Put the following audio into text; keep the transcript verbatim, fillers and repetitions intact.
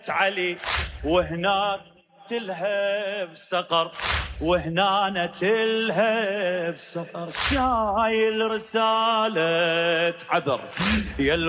علي وهناك تلهب سقر، وهنا تلهب سقر، شايل رسالة حذر يا